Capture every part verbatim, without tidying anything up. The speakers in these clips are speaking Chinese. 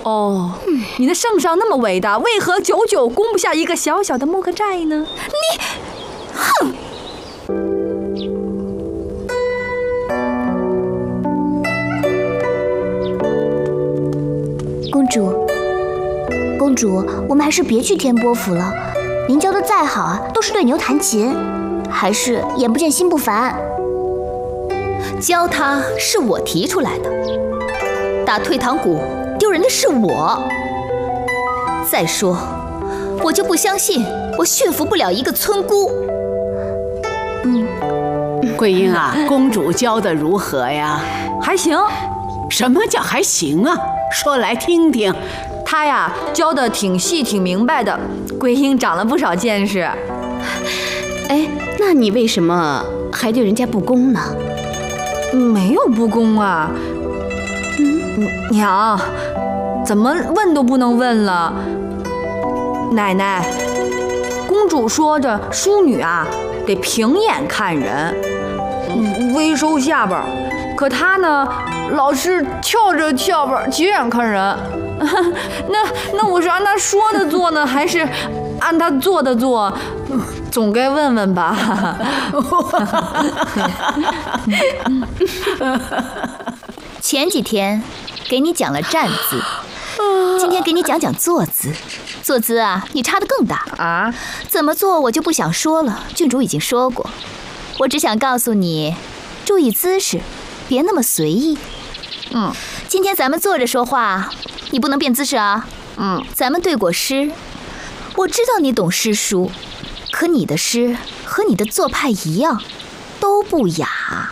哦，你的圣上那么伟大，为何久久攻不下一个小小的莫克寨呢？ 你，哼！ 公主，公主，我们还是别去天波府了。您教的再好啊，都是对牛弹琴，还是眼不见心不烦。 教他是我提出来的，打退堂鼓丢人的是我。再说，我就不相信我驯服不了一个村姑。 嗯， 桂英啊，公主教的如何呀？ 还行。 什么叫还行啊？说来听听。 她呀，教的挺细挺明白的，桂英长了不少见识。 哎，那你为什么还对人家不恭呢？ 没有不恭啊。嗯，娘，怎么问都不能问了。奶奶，公主说着，淑女啊得平眼看人，微收下巴，可她呢，老是翘着下巴斜眼看人。那那我是按她说的做呢，还是按她做的做？总该问问吧。 前几天给你讲了站姿，今天给你讲讲坐姿。坐姿啊，你差得更大啊！ 怎么做我就不想说了，郡主已经说过。我只想告诉你，注意姿势，别那么随意。嗯，今天咱们坐着说话，你不能变姿势啊。嗯，咱们对过诗，我知道你懂诗书，可你的诗和你的做派一样，都不雅。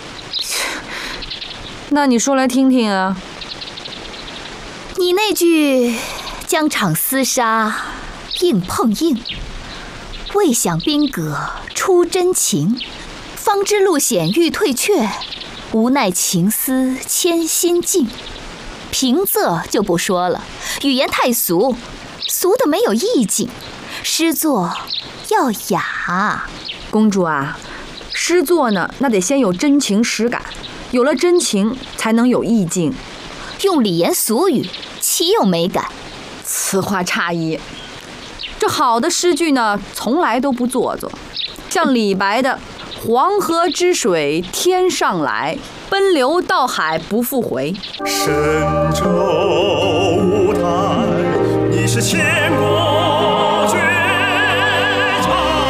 那你说来听听啊。 你那句疆场厮杀硬碰硬，未想兵戈出真情，方知路险欲退却，无奈情思牵心境。平仄就不说了，语言太俗，俗的没有意境。诗作要雅。 公主啊，诗作呢，那得先有真情实感，有了真情才能有意境。 用礼言俗语，岂有美感？ 此话差矣。这好的诗句呢，从来都不做作。像李白的“黄河之水天上来，奔流到海不复回”。 神州舞台，你是千古绝唱。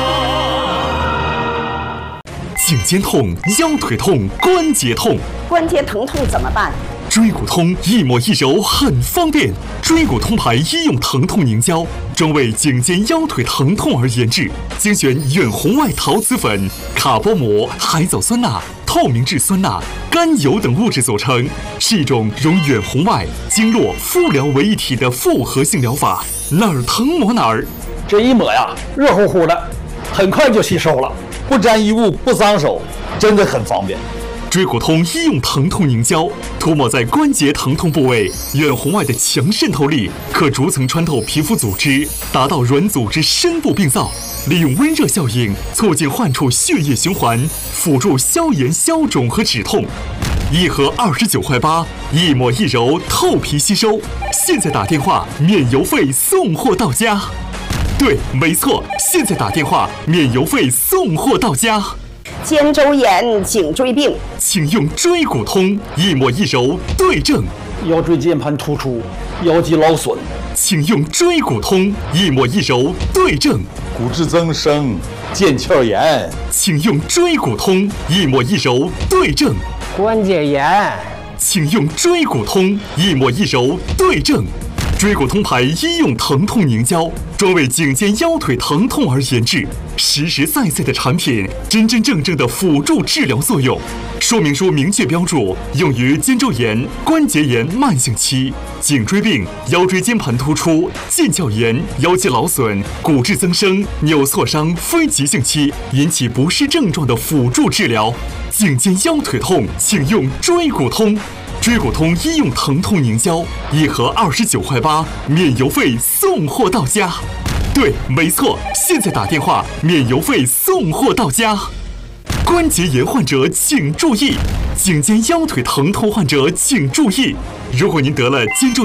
颈肩痛、腰腿痛、关节痛， 关节疼痛怎么办？ 椎骨通一抹一揉很方便，椎骨通牌医用疼痛凝胶，专为颈肩腰腿疼痛而研制，精选远红外陶瓷粉、卡波膜、海藻酸钠、透明质酸钠、甘油等物质组成，是一种融远红外、经络、敷疗为一体的复合性疗法，哪儿疼抹哪儿。 这一抹呀，热乎乎的，很快就吸收了，不沾衣物，不脏手，真的很方便。 椎骨通医用疼痛凝胶，涂抹在关节疼痛部位，远红外的强渗透力可逐层穿透皮肤组织，达到软组织深部病灶，利用温热效应促进患处血液循环，辅助消炎消肿和止痛。一盒二十九块八，一抹一揉，透皮吸收。现在打电话免邮费送货到家。对，没错，现在打电话免邮费送货到家。 肩周炎、颈椎病， 请用椎骨通，一抹一揉对症。 腰椎间盘突出、腰肌劳损， 请用椎骨通，一抹一揉对症。 骨质增生、腱鞘炎， 请用椎骨通，一抹一揉对症。 关节炎， 请用椎骨通，一抹一揉对症。椎骨通牌医用疼痛凝胶，专为颈肩腰腿疼痛而研制，实实在在的产品，真真正正的辅助治疗作用。说明书明确标注，用于肩周炎、关节炎慢性期、颈椎病、腰椎间盘突出、腱鞘炎、腰肌劳损、骨质增生、扭挫伤非急性期引起不适症状的辅助治疗。颈肩腰腿痛，请用椎骨通。椎骨通医用疼痛凝胶，一盒二十九块八，免邮费送货到家。对，没错，现在打电话免邮费送货到家。关节炎患者请注意，颈肩腰腿疼痛患者请注意，如果您得了肩周